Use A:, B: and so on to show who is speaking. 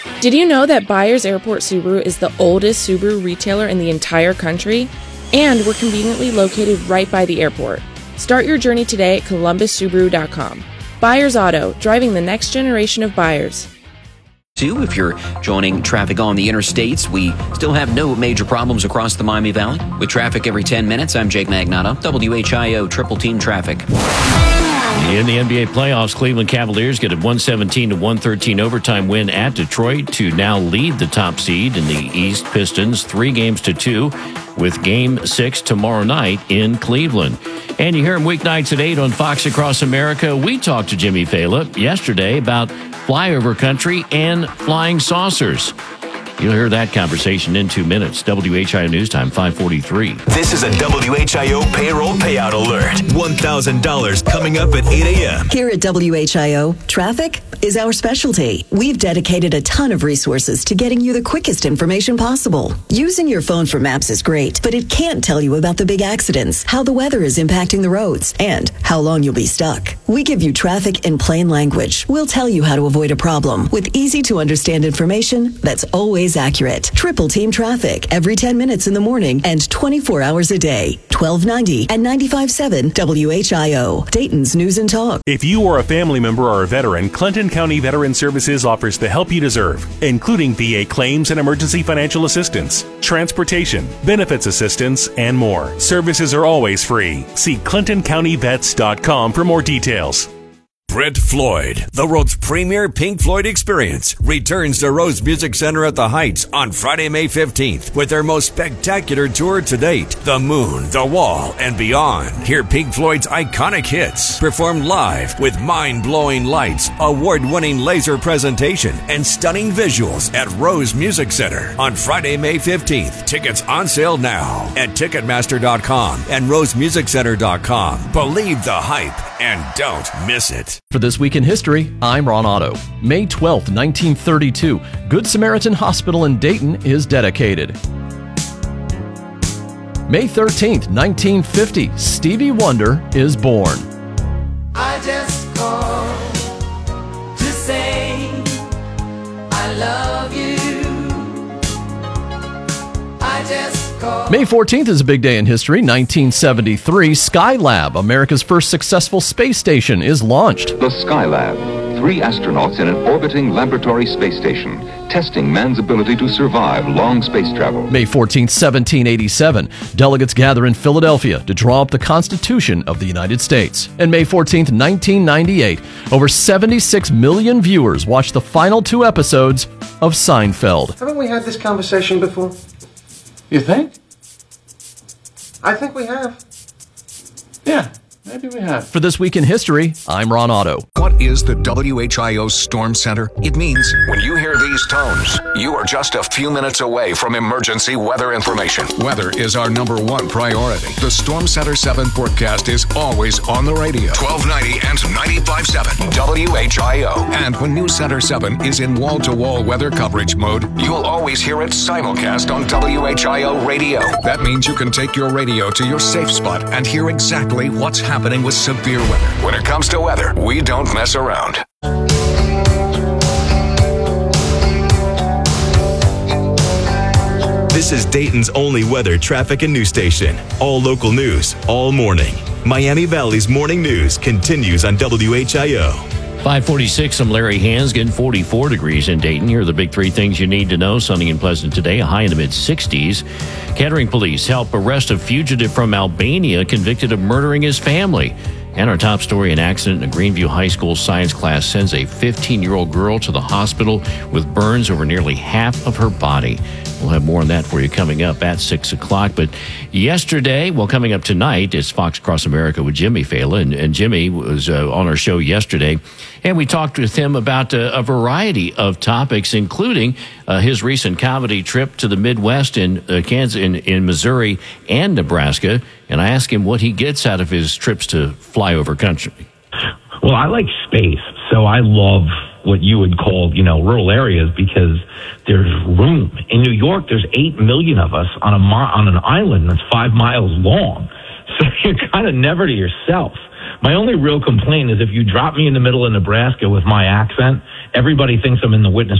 A: Did you know that Byers Airport Subaru is the oldest Subaru retailer in the entire country? And we're conveniently located right by the airport. Start your journey today at columbussubaru.com. Byers Auto, driving the next generation of buyers.
B: If you're joining traffic on the interstates, we still have no major problems across the Miami Valley. With traffic every 10 minutes, I'm Jake Magnato, WHIO Triple Team Traffic.
C: In the NBA playoffs, Cleveland Cavaliers get a 117-113 overtime win at Detroit to now lead the top seed in the East. Pistons 3-2 with Game 6 tomorrow night in Cleveland. And you hear him weeknights at 8 on Fox Across America. We talked to Jimmy Fela yesterday about flyover country and flying saucers. You'll hear that conversation in 2 minutes. WHIO News Time, 5:43.
D: This is a WHIO payroll payout alert. $1,000 coming up at 8 a.m.
E: Here at WHIO, traffic is our specialty. We've dedicated a ton of resources to getting you the quickest information possible. Using your phone for maps is great, but it can't tell you about the big accidents, how the weather is impacting the roads, and how long you'll be stuck. We give you traffic in plain language. We'll tell you how to avoid a problem with easy-to-understand information that's always accurate. Triple Team Traffic every 10 minutes in the morning and 24 hours a day. 1290 and 95.7 WHIO. Dayton's News and Talk.
F: If you are a family member or a veteran, Clinton County Veteran Services offers the help you deserve, including VA claims and emergency financial assistance, transportation, benefits assistance, and more. Services are always free. See ClintonCountyVets.com for more details.
D: Brent Floyd, the world's premier Pink Floyd experience, returns to Rose Music Center at the Heights on Friday, May 15th with their most spectacular tour to date, The Moon, The Wall, and Beyond. Hear Pink Floyd's iconic hits performed live with mind-blowing lights, award-winning laser presentation, and stunning visuals at Rose Music Center on Friday, May 15th. Tickets on sale now at Ticketmaster.com and RoseMusicCenter.com. Believe the hype and don't miss it.
G: For This Week in History, I'm Ron Otto. May 12th, 1932, Good Samaritan Hospital in Dayton is dedicated. May 13th, 1950, Stevie Wonder is born.
H: I just called to say I love you. I just called.
G: May 14th is a big day in history. 1973, Skylab, America's first successful space station, is launched.
I: The Skylab, 3 astronauts in an orbiting laboratory space station, testing man's ability to survive long space travel.
G: May 14th, 1787, delegates gather in Philadelphia to draw up the Constitution of the United States. And May 14th, 1998, over 76 million viewers watched the final 2 episodes of Seinfeld.
J: Haven't we had this conversation before? You think? I think we have. Yeah, maybe we have.
G: For This Week in History, I'm Ron Otto.
K: What is the WHIO Storm Center? It means when you hear these tones, you are just a few minutes away from emergency weather information. Weather is our #1 priority. The Storm Center 7 forecast is always on the radio. 1290 and 95.7 WHIO. And when News Center 7 is in wall-to-wall weather coverage mode, you'll always hear it simulcast on WHIO radio. That means you can take your radio to your safe spot and hear exactly what's happening with severe weather. When it comes to weather, we don't mess around.
D: This is Dayton's only weather, traffic, and news station. All local news, all morning. Miami Valley's morning news continues on WHIO.
C: 546, I'm Larry Hansgen, 44 degrees in Dayton. Here are the big 3 things you need to know. Sunny and pleasant today, a high in the mid-60s. Kettering police help arrest a fugitive from Albania convicted of murdering his family. And our top story, an accident in a Greenview High School science class sends a 15-year-old girl to the hospital with burns over nearly half of her body. We'll have more on that for you coming up at 6 o'clock. But yesterday, coming up tonight, is Fox Across America with Jimmy Fela. And Jimmy was on our show yesterday. And we talked with him about a variety of topics, including his recent comedy trip to the Midwest in Kansas, in Missouri and Nebraska. And I asked him what he gets out of his trips to flyover country.
L: Well, I like space, so I love what you would call, rural areas because there's room. In New York, there's 8 million of us on an island that's 5 miles long. So you're kind of never to yourself. My only real complaint is if you drop me in the middle of Nebraska with my accent, everybody thinks I'm in the witness